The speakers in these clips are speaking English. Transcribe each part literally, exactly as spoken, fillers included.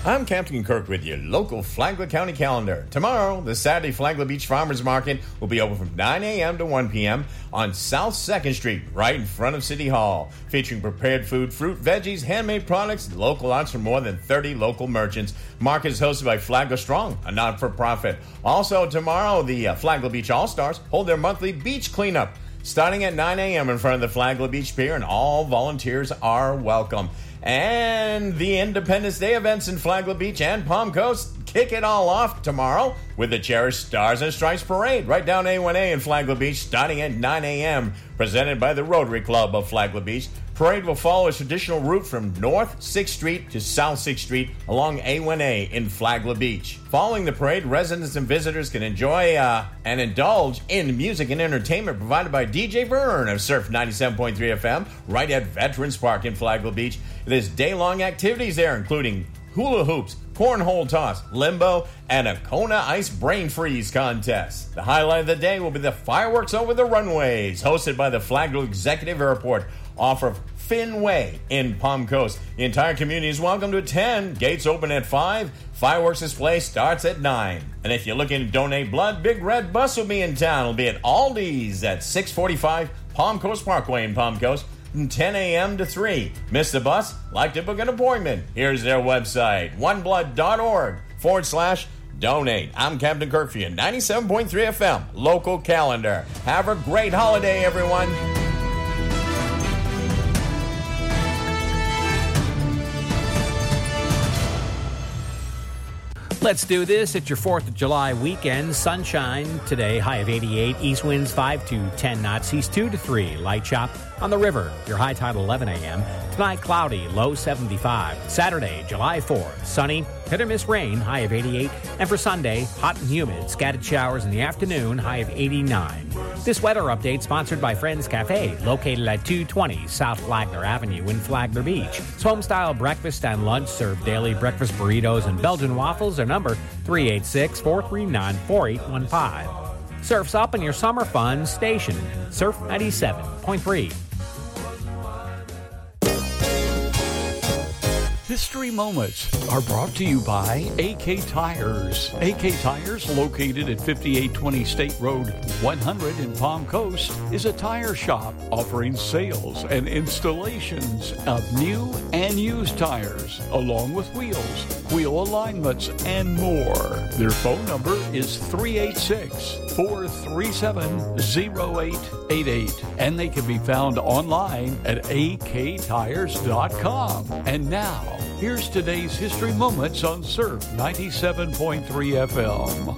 I'm Captain Kirk with your local Flagler County calendar. Tomorrow, the Saturday Flagler Beach Farmers Market will be open from nine a.m. to one p.m. on South second Street, right in front of City Hall, featuring prepared food, fruit, veggies, handmade products, and local arts from more than thirty local merchants. Market is hosted by Flagler Strong, a not-for-profit. Also, tomorrow, the uh, Flagler Beach All-Stars hold their monthly beach cleanup, starting at nine a.m. in front of the Flagler Beach Pier, and all volunteers are welcome. And the Independence Day events in Flagler Beach and Palm Coast kick it all off tomorrow with the Cherish Stars and Stripes Parade right down A one A in Flagler Beach, starting at nine a.m., presented by the Rotary Club of Flagler Beach. Parade will follow a traditional route from North sixth Street to South sixth Street along A one A in Flagler Beach. Following the parade, residents and visitors can enjoy uh, and indulge in music and entertainment provided by D J Vern of Surf ninety-seven point three F M right at Veterans Park in Flagler Beach. There's day-long activities there, including hula hoops, cornhole toss, limbo, and a Kona Ice Brain Freeze contest. The highlight of the day will be the fireworks over the runways, hosted by the Flagler Executive Airport off of Finn Way in Palm Coast. The entire community is welcome to attend. Gates open at five. Fireworks display starts at nine. And if you're looking to donate blood, Big Red Bus will be in town. It'll be at Aldi's at six forty-five Palm Coast Parkway in Palm Coast, from ten a.m. to three. Miss the bus? Like to book an appointment? Here's their website, oneblood.org forward slash donate. I'm Captain Kirk for your ninety-seven point three F M local calendar. Have a great holiday, everyone. Let's do this. It's your fourth of July weekend. Sunshine today, high of eighty-eight. East winds five to ten knots, east two to three. Light chop on the river. Your high tide eleven a.m. Tonight, cloudy, low seventy-five. Saturday, July fourth, sunny, hit or miss rain, high of eighty-eight. And for Sunday, hot and humid, scattered showers in the afternoon, high of eighty-nine. This weather update sponsored by Friends Cafe, located at two twenty South Flagler Avenue in Flagler Beach. It's home-style breakfast and lunch, served daily breakfast burritos and Belgian waffles. Their number, three eight six, four three nine, four eight one five. Surf's up in your summer fun station, Surf ninety-seven point three. History Moments are brought to you by A K Tires. A K Tires, located at fifty-eight twenty State Road one hundred in Palm Coast, is a tire shop offering sales and installations of new and used tires, along with wheels, wheel alignments, and more. Their phone number is three eight six, four three seven, zero eight eight eight, and they can be found online at a k tires dot com. And now, here's today's History Moments on Surf ninety-seven point three F M.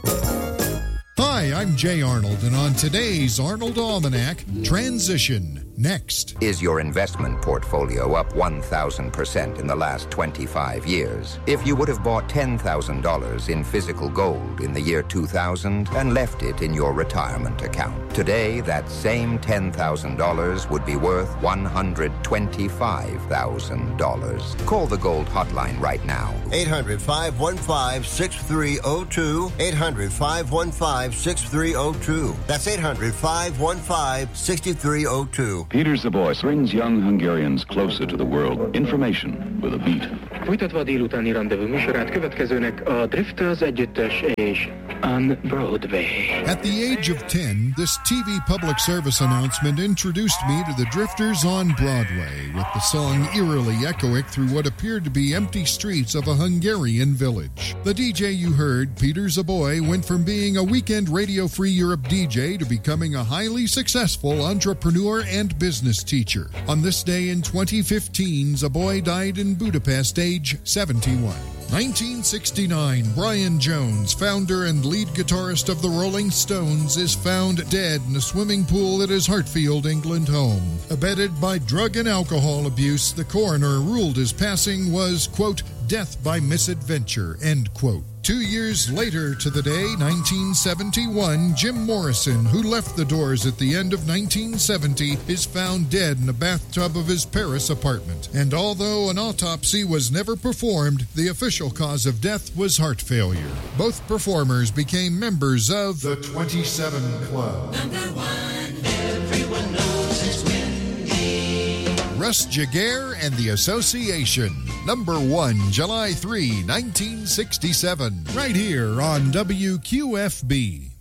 Hi, I'm Jay Arnold, and on today's Arnold Almanac, Transition. Next. Is your investment portfolio up one thousand percent in the last twenty-five years? If you would have bought ten thousand dollars in physical gold in the year two thousand and left it in your retirement account, today that same ten thousand dollars would be worth one hundred twenty-five thousand dollars. Call the Gold Hotline right now. eight hundred, five one five, six three zero two. eight hundred, five one five, six three zero two. That's eight hundred, five one five, six three zero two. Peter Zaboy brings young Hungarians closer to the world. Information with a beat. Folytatva a délutáni rendezvú műsorát következőnek a Drifters együttes és On Broadway. At the age of ten, this T V public service announcement introduced me to the Drifters on Broadway, with the song eerily echoing through what appeared to be empty streets of a Hungarian village. The D J you heard, Peter Zaboy, went from being a weekend Radio Free Europe D J to becoming a highly successful entrepreneur and business teacher. On this day in twenty fifteen, Zaboy died in Budapest, age seventy-one. nineteen sixty-nine, Brian Jones, founder and lead guitarist of the Rolling Stones, is found dead in a swimming pool at his Hartfield, England home. Abetted by drug and alcohol abuse, the coroner ruled his passing was, quote, death by misadventure, end quote. Two years later to the day, nineteen seventy-one, Jim Morrison, who left the Doors at the end of nineteen seventy, is found dead in a bathtub of his Paris apartment. And although an autopsy was never performed, the official cause of death was heart failure. Both performers became members of the twenty-seven Club. Number one, everyone knows it's windy. Russ Jaguar and the Association. Number one, July third, nineteen sixty-seven. Right here on W Q F B.